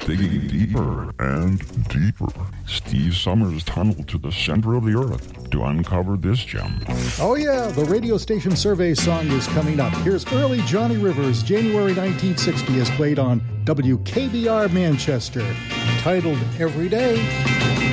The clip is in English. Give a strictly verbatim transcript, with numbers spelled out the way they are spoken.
digging deeper and deeper, Steve Summers tunneled to the center of the earth to uncover this gem. Oh yeah, the radio station survey song is coming up. Here's early Johnny Rivers, January nineteen sixty, as played on W K B R Manchester, titled Every Day.